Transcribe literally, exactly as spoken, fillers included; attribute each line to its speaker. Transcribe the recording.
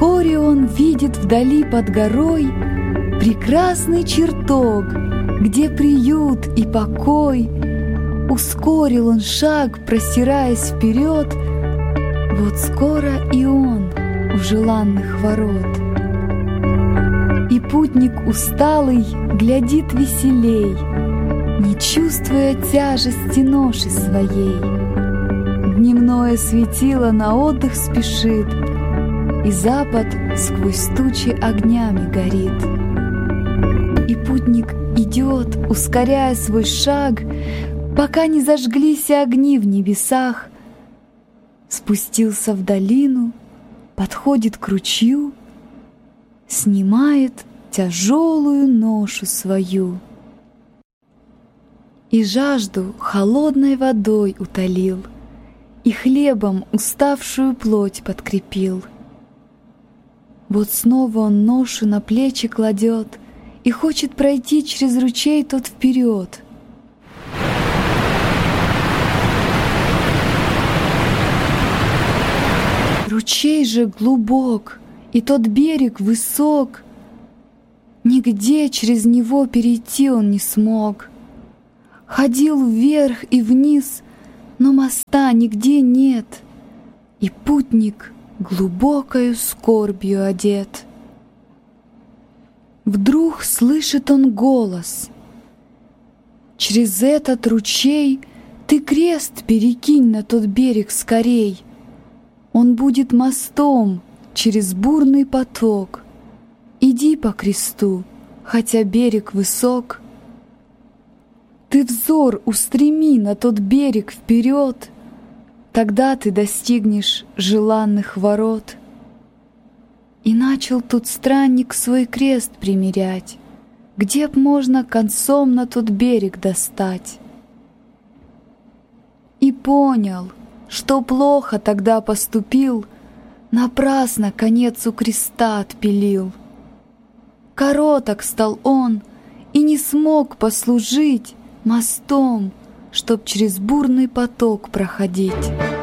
Speaker 1: Вскоре он видит вдали под горой прекрасный чертог, где приют и покой. Ускорил он шаг, простираясь вперед. Вот скоро и он у желанных ворот. И путник усталый глядит веселей, не чувствуя тяжести ноши своей. Дневное светило на отдых спешит, и запад сквозь тучи огнями горит. И путник идет, ускоряя свой шаг, пока не зажглись огни в небесах. Спустился в долину, подходит к ручью, снимает тяжелую ношу свою. И жажду холодной водой утолил, и хлебом уставшую плоть подкрепил. Вот снова он ношу на плечи кладет и хочет пройти через ручей тот вперед. Ручей же глубок, и тот берег высок, нигде через него перейти он не смог. Ходил вверх и вниз, но моста нигде нет, и путник глубокою скорбью одет. Вдруг слышит он голос: «Через этот ручей ты крест перекинь на тот берег скорей. Он будет мостом через бурный поток. Иди по кресту, хотя берег высок. Ты взор устреми на тот берег вперед, тогда ты достигнешь желанных ворот». И начал тут странник свой крест примерять, где б можно концом на тот берег достать. И понял, что плохо тогда поступил, напрасно конец у креста отпилил. Короток стал он и не смог послужить мостом, чтоб через бурный поток проходить.